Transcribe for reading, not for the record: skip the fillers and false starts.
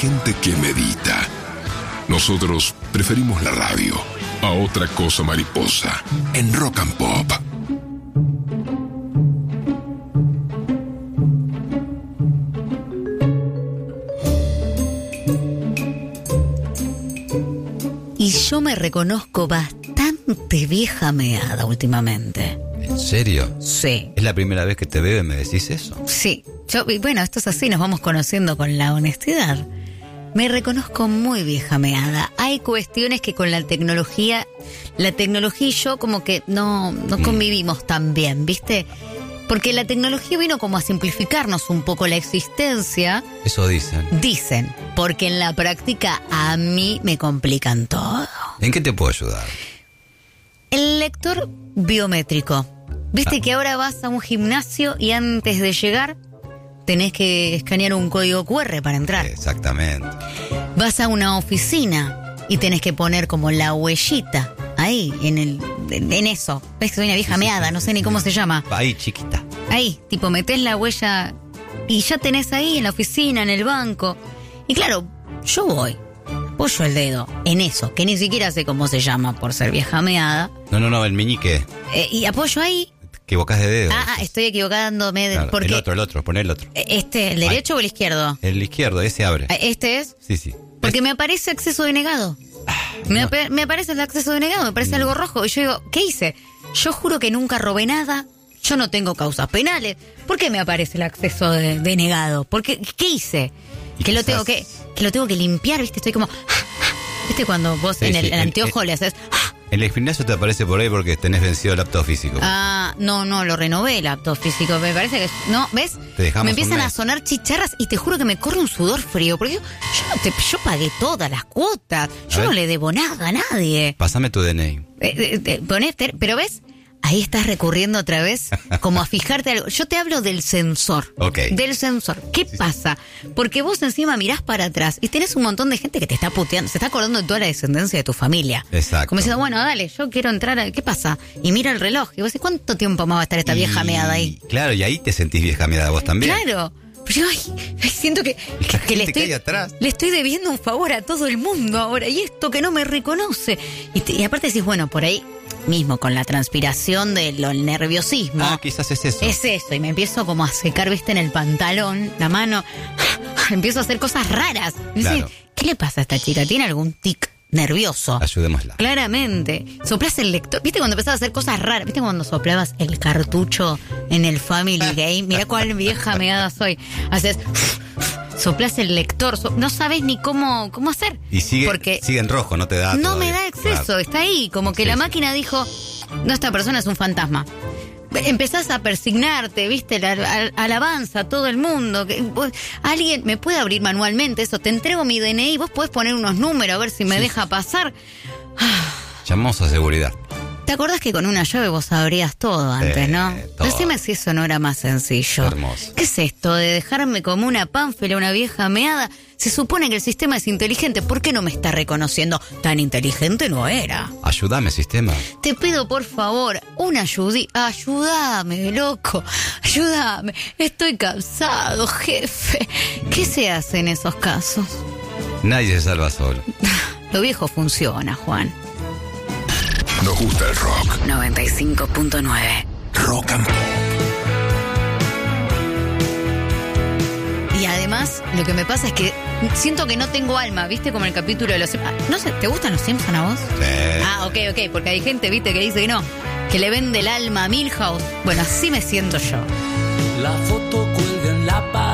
gente que medita. Nosotros preferimos la radio a otra cosa mariposa en Rock and Pop. Y yo me reconozco bastante vieja meada últimamente. ¿En serio? Sí. ¿Es la primera vez que te veo y me decís eso? Sí. Bueno, esto es así, nos vamos conociendo con la honestidad. Me reconozco muy vieja meada. Hay cuestiones que con la tecnología y yo como que no convivimos tan bien, ¿viste? Porque la tecnología vino como a simplificarnos un poco la existencia. Eso dicen. Dicen, porque en la práctica a mí me complican todo. ¿En qué te puedo ayudar? El lector biométrico. ¿Viste que ahora vas a un gimnasio y antes de llegar tenés que escanear un código QR para entrar? Exactamente. Vas a una oficina y tenés que poner como la huellita ahí, en eso. Ves que soy una vieja meada, no sé ni cómo se llama. Ahí, chiquita. Ahí, tipo, metés la huella y ya tenés ahí en la oficina, en el banco. Y claro, yo voy, apoyo el dedo en eso, que ni siquiera sé cómo se llama por ser vieja meada. No, el meñique. Y apoyo ahí. Te equivocás de dedo. Estoy equivocándome. Claro, porque el otro, poné el otro. ¿El derecho o el izquierdo? El izquierdo, ese abre. ¿Este es? Sí. Porque me aparece acceso denegado. Me aparece el acceso denegado, me aparece algo rojo. Y yo digo, ¿qué hice? Yo juro que nunca robé nada. Yo no tengo causas penales. ¿Por qué me aparece el acceso denegado? ¿Qué hice? Que lo tengo que limpiar, ¿viste? Estoy como... ¿Viste cuando vos en el anteojo le haces... En el gimnasio te aparece por ahí porque tenés vencido el apto físico. No, lo renové el apto físico. Me parece que... No, ¿ves? Me empiezan a sonar chicharras y te juro que me corre un sudor frío. Porque yo pagué todas las cuotas. Yo no le debo nada a nadie. Pásame tu DNI. Pero ¿ves? Ahí estás recurriendo otra vez como a fijarte algo. Yo te hablo del sensor. Ok. Del sensor. ¿Qué pasa? Porque vos encima mirás para atrás y tenés un montón de gente que te está puteando. Se está acordando de toda la descendencia de tu familia. Exacto. Como diciendo, bueno, dale, yo quiero entrar. ¿Qué pasa? Y mira el reloj. Y vos decís, ¿cuánto tiempo más va a estar esta vieja meada ahí? Claro, y ahí te sentís vieja meada vos también. Claro. Pero yo siento que le estoy debiendo un favor a todo el mundo ahora. Y esto que no me reconoce. Y aparte decís, bueno, por ahí... mismo con la transpiración del nerviosismo. Quizás es eso. Es eso, y me empiezo como a secar, viste, en el pantalón, la mano, empiezo a hacer cosas raras. Claro. ¿Qué le pasa a esta chica? ¿Tiene algún tic nervioso? Ayudémosla. Claramente. Soplás el lector. ¿Viste cuando empezabas a hacer cosas raras? ¿Viste cuando soplabas el cartucho en el Family Game? Mirá cuál vieja meada soy. Haces... soplás el lector, no sabes ni cómo hacer. Y sigue en rojo, no te da. No todavía. me da acceso, claro. Está ahí, como que la máquina dijo, no, esta persona es un fantasma. Empezás a persignarte, viste, la alabanza a todo el mundo. Alguien me puede abrir manualmente eso, te entrego mi DNI, vos podés poner unos números a ver si me deja pasar. Llamamos a seguridad. ¿Te acordás que con una llave vos abrías todo antes, no? Todo. Decime si eso no era más sencillo. Hermoso. ¿Qué es esto de dejarme como una pánfila, una vieja meada? Se supone que el sistema es inteligente. ¿Por qué no me está reconociendo? Tan inteligente no era. Ayúdame, sistema. Te pido, por favor, una ayudita. Ayúdame, loco. Ayúdame. Estoy cansado, jefe. ¿Qué se hace en esos casos? Nadie se salva solo. Lo viejo funciona, Juan. Nos gusta el rock. 95.9. Rock and Pop. Y además, lo que me pasa es que siento que no tengo alma, ¿viste? Como el capítulo de los Simpsons. No sé, ¿te gustan los Simpsons a vos? Sí. Ok, porque hay gente, ¿viste? Que dice que no, que le vende el alma a Milhouse. Bueno, así me siento yo. La foto cuelga en la pared.